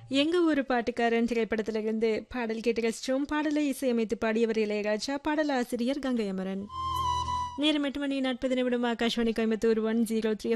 எங்க ஊரு பாட்டுக்காரன் திரைப்படத்திலிருந்து பாடல் கேட்டு ரசிச்சோம். பாடலை இசையமைத்து பாடியவர் இளையராஜா, பாடலாசிரியர் கங்கை அமரன். நேரம் 8 மணி 40 நிமிடம். ஆகாஷ்வாணி கோயம்புத்தூர் 103